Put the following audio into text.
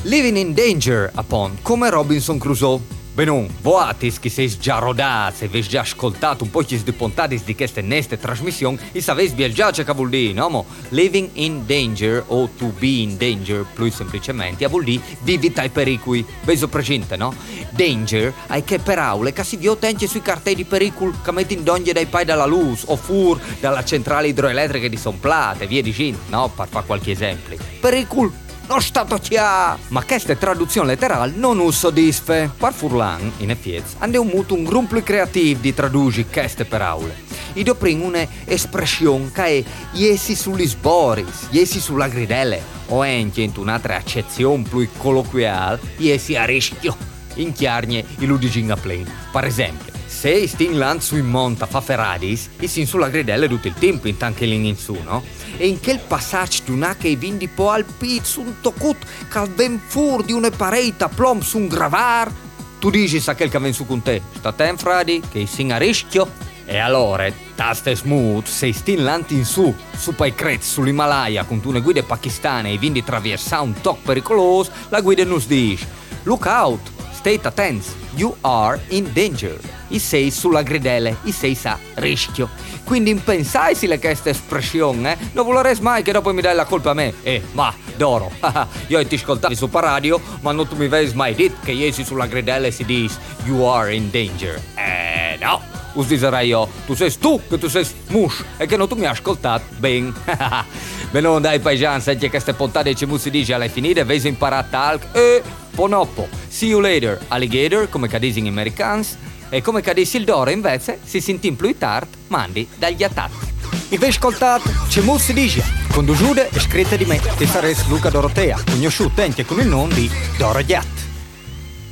Living in danger, upon, come Robinson Crusoe. Benun, voatis che seis già rodats e ves già ascoltato un po' di puntate di queste neste trasmissioni e sapeis bien già che vuol dire, no? Mo, living in danger o to be in danger, più semplicemente, vuol dire vivita ai pericoli. Veso presente, no? Danger è che per aule che si vi ottenche sui cartelli di pericolo che metti in donne dai pai dalla luce o fur dalla centrale idroelettrica di Somplate, via dicendo, no? Per fare qualche esempio. Pericolo! Non stato chia! Ma questa traduzione letterale non us soddisfe. Par furlan, in effetti, hanno avuto un gruppo creativo di tradurre queste parole. E dopo un'espressione che è iesi sugli sboris, iesi sulla gridelle, o anche in un'altra accezione più colloquiale, iesi a rischio, in chiarne i ludigin a pleno. Per esempio, se stin land sui monta fa ferradis, e sin sulla gridella tutto il tempo, intanto che in su, no? E in quel passaggio d'una che vindi po' al pizzo un tocut che ven fur di una parete plom su un gravar, tu dici sa quel che ven su con te, sta ten fradi che sin a rischio. E allora, taste smooth, sei stin land in su pai crez sull'Himalaya con una guida pakistana e vindi traversa un toc pericoloso, la guida nos dice, look out, stay attenti, you are in danger. I sei sulla gridella, i sei sa rischio. Quindi impensai se le questa espressione, non vorrei mai che dopo mi dai la colpa a me. Ma, d'oro, io ti ascoltavi su per radio, ma non tu mi avevi mai detto che iesi sulla gridella e si dice you are in danger. No, us diserai io, tu sei che tu sei mush e che non tu mi hai ascoltato ben. Beh, non dai paesani, senti che queste puntate ci si dice alla finire, vesi imparare talk e ponoppo. See you later, alligator, come cadisi in americans. E come cadessi il d'oro invece si sentì più tardi mandi dagli attatti. E vi ascoltate c'è si dice conduciuta e scritta di me che saresti Luca Dorotea, conosciuto anche con il nome di Doro Ghiatti.